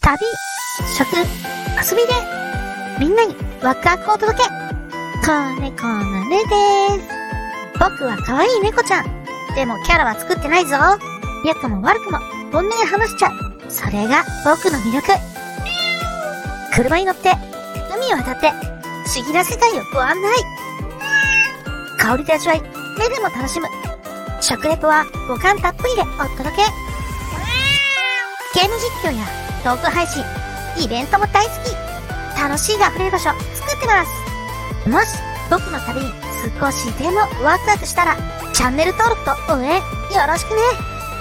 旅、食、遊びで、みんなにワクワクを届け。猫のねです。僕は可愛い猫ちゃん。でもキャラは作ってないぞ。良くも悪くも本音で話しちゃう。それが僕の魅力。車に乗って、海を渡って、不思議な世界をご案内。香りで味わい、目でも楽しむ。食レポは五感たっぷりでお届け。ゲーム実況やトーク配信、イベントも大好き。楽しいが溢れる場所作ってます。もし僕の旅に少しでもワクワクしたら、チャンネル登録と応援よろしくね。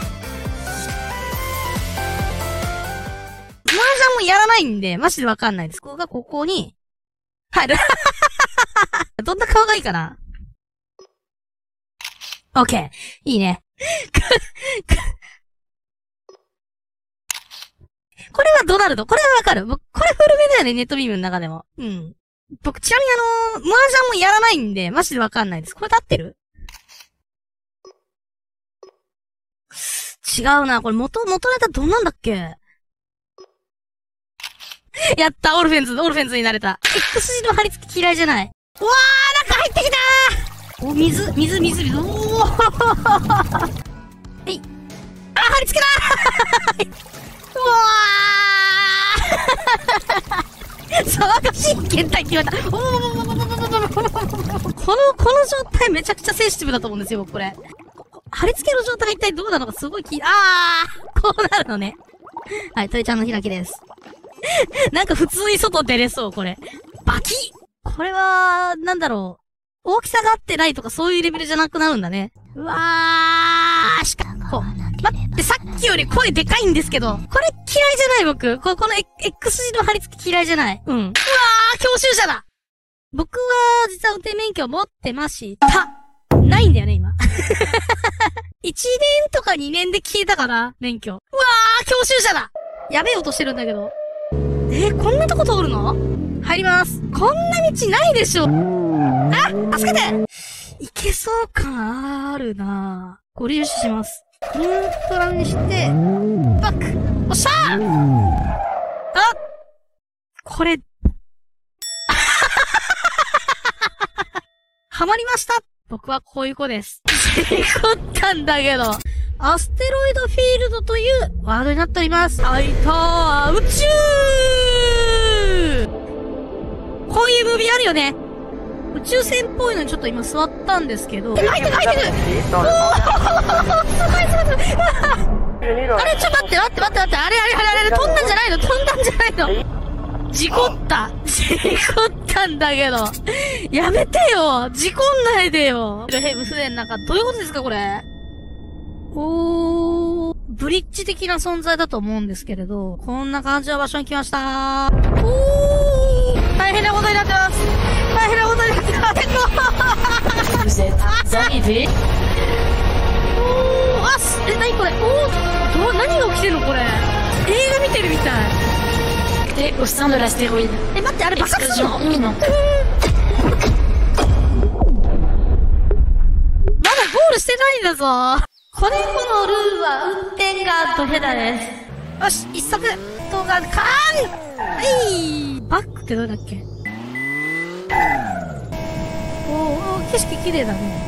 麻雀もやらないんで、マジでわかんないです。ここに、入る。どんな顔がいいかな？ OK。いいね。これはドナルド。これはわかる。これ古めだよね、ネットビームの中でも。うん。僕、ちなみに麻雀もやらないんで、マジでわかんないです。これで合ってる？違うな。これ元ネタどんなんだっけ？やった、オルフェンズになれた。X 字の貼り付き嫌いじゃない。うわー、中入ってきたー。お、水。おー。はい。あ、貼り付けたー。うわー。騒がしい検体って言われた。この状態めちゃくちゃセンシティブだと思うんですよ、僕これ。貼り付けの状態が一体どうなのかすごいこうなるのね。はい、鳥ちゃんの開きです。なんか普通に外出れそう、これ。バキッ！これは、なんだろう。大きさが合ってないとかそういうレベルじゃなくなるんだね。うわー、待って、さっきより声でかいんですけど。これ嫌いじゃない僕。この X 字の貼り付き嫌いじゃない。うん。うわー、教習車だ！僕は、実は運転免許持ってました。ないんだよね、今。1年とか2年で消えたかな、免許。うわー、教習車だ！やべえ音してるんだけど。こんなとこ通るの？入ります。こんな道ないでしょ。あ、助けて！いけそう感あるなぁ。ご利用します。ニュートラルにして、バック！おっしゃー！あ！これ、ハマりました！僕はこういう子です。事故ったんだけど。アステロイドフィールドというワードになっております。あいたー、宇宙！こういうムービーあるよね。宇宙船っぽいのにちょっと今座ったんですけど。入ってるおーすごいあれ、ちょっと待って。あれ、飛んだんじゃないの事故ったんだけど。やめてよ事故んないでよヘブ船なんか、どういうことですかこれ。ブリッジ的な存在だと思うんですけれど、こんな感じの場所に来ましたー。大変なことになってます。何これ何が起きてんのこれ。映画見てるみたい。 au sein de l'astéroïde. 待って、あれ爆発するの？まだゴールしてないんだぞ。子猫のルーは運転がドヘダです。よし、一足動画カーンはい。バックってどうだっけ？景色綺麗だね。